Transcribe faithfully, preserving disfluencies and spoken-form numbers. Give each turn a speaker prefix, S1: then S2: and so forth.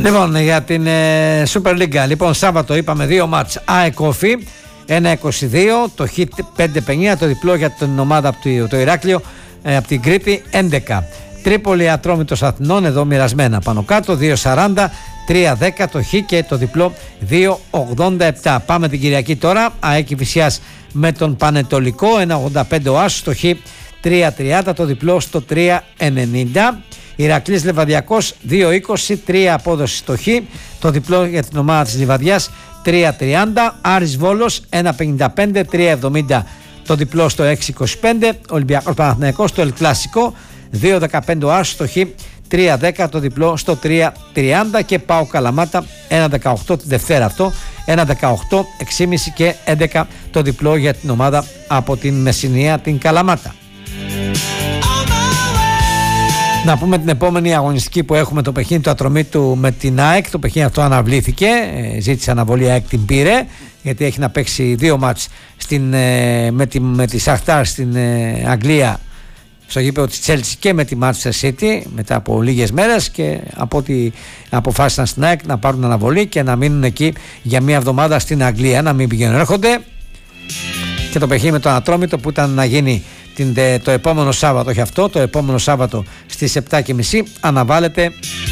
S1: Λοιπόν, για την ε, Super League, λοιπόν, Σάββατο είπαμε δύο μάτς. ΑΕΚ Όφη ένα είκοσι δύο, το Χ πέντε πενήντα, το διπλό για την ομάδα από το, το Ηράκλειο ε, από την Κρήτη έντεκα. Τρίπολη Ατρόμητος Αθηνών, εδώ μοιρασμένα πάνω κάτω, δύο σαράντα, τρία δέκα το Χ και το διπλό δύο ογδόντα επτά. Πάμε την Κυριακή τώρα. ΑΕΚ Κηφισιάς με τον Πανετολικό ένα ογδόντα πέντε ο Άσος, το Χ τρία τριάντα, το διπλό στο τρία ενενήντα. Ηρακλής Λεβαδιακός δύο είκοσι, τρία απόδοση στο Χ, το διπλό για την ομάδα της Λιβαδιάς τρία τριάντα. Άρης Βόλος ένα πενήντα πέντε, τρία εβδομήντα το διπλό στο έξι είκοσι πέντε. Ολυμπιακός Παναθηναϊκός το Ελ Κλάσικο δύο δεκαπέντε ο Άσος, στο Χ τρία δέκα, το διπλό στο τρία τριάντα. Και ΠΑΟΚ Καλαμάτα ένα δεκαοκτώ τη Δευτέρα αυτό, ένα δεκαοκτώ, έξι και μισή και έντεκα το διπλό για την ομάδα από την Μεσσηνία την Καλαμάτα. Να πούμε την επόμενη αγωνιστική που έχουμε, το παιχνίδι του Ατρομήτου με την ΑΕΚ. Το παιχνίδι αυτό αναβλήθηκε, ζήτησε αναβολή, ΑΕΚ την πήρε, γιατί έχει να παίξει δύο μάτς στην, με, τη, με τη Σαχτάρ στην Αγγλία, στο γήπεδο της Chelsea, και με τη Manchester City μετά από λίγες μέρες, και από ό,τι αποφάσισαν στην ΑΕΚ να πάρουν αναβολή και να μείνουν εκεί για μία εβδομάδα στην Αγγλία, να μην πηγαίνουν έρχονται. Και το παιχνίδι με τον Ατρόμητο που ήταν να γίνει την, το επόμενο Σάββατο, όχι αυτό, το επόμενο Σάββατο στις επτά και μισή, αναβάλλεται